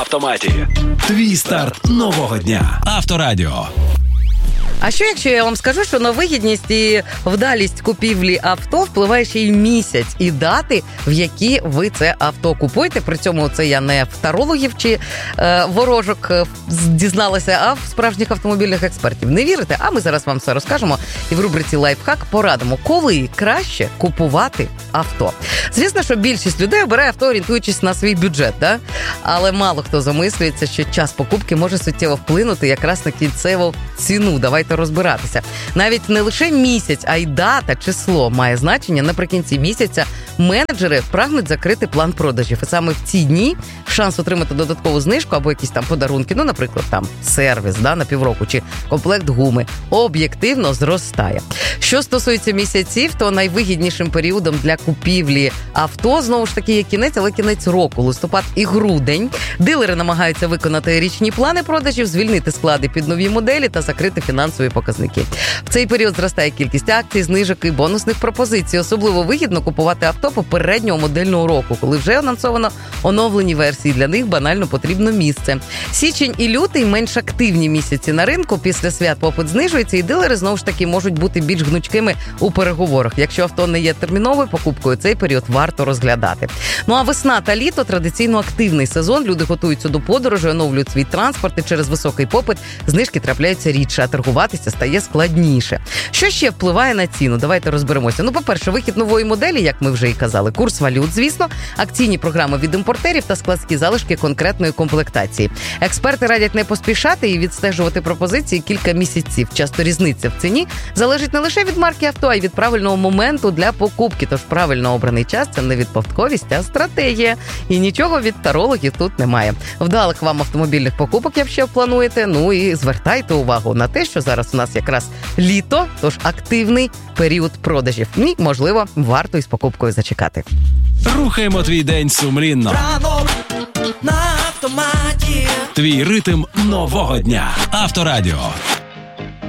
Автоматі. Твій старт нового дня. Авторадіо. А що, якщо я вам скажу, що на вигідність і вдалість купівлі авто впливає ще й місяць і дати, в які ви це авто купуєте? При цьому це я не в тарологів чи ворожок дізналася, а в справжніх автомобільних експертів. Не вірите? А ми зараз вам все розкажемо і в рубриці «Лайфхак» порадимо, коли краще купувати авто. Звісно, що більшість людей обирає авто, орієнтуючись на свій бюджет, да? Але мало хто замислюється, що час покупки може суттєво вплинути якраз на кінцеву ціну. Давайте розбиратися. Навіть не лише місяць, а й дата, число має значення. Наприкінці місяця менеджери прагнуть закрити план продажів. І саме в ці дні шанс отримати додаткову знижку або якісь там подарунки, ну, наприклад, там сервіс, да, на півроку чи комплект гуми, об'єктивно зростає. Що стосується місяців, то найвигіднішим періодом для купівлі авто, знову ж таки, є кінець, але кінець року, листопад і грудень. Дилери намагаються виконати річні плани продажів, звільнити склади під нові моделі та закрити фінансові показники. В цей період зростає кількість акцій, знижок і бонусних пропозицій. Особливо вигідно купувати авто попереднього модельного року, коли вже анонсовано оновлені версії. Для них банально потрібно місце. Січень і лютий – менш активні місяці на ринку. Після свят попит знижується, і дилери, знову ж таки, можуть бути більш гнучкими у переговорах. Якщо авто не є терміновою покупкою, цей період варто розглядати. Ну а весна та літо – традиційно активний сезон. Люди готуються до подорожі, оновлюють свій транспорт, і через високий попит знижки трапляються рідше, а торгуватися стає складніше. Що ще впливає на ціну? Давайте розберемося. Ну, по-перше, вихід нової моделі, як ми вже і казали, курс валют, звісно, акційні програми від імпортерів та складські залишки конкретної комплектації. Експерти радять не поспішати і відстежувати пропозиції кілька місяців. Часто різниця в ціні залежить не лише від марки авто, а й від правильного моменту для покупки. Тож правильно обраний час – це не випадковість, а стратегія. І нічого від тарологів тут немає. Вдалих вам автомобільних покупок, якщо плануєте. Ну і звертайте увагу на те, що зараз у нас якраз літо, тож активний період продажів. І, можливо, варто із покупкою зачекати. Рухаємо твій день сумлінно. Ранок на автоматі. Твій ритм нового дня. Авторадіо.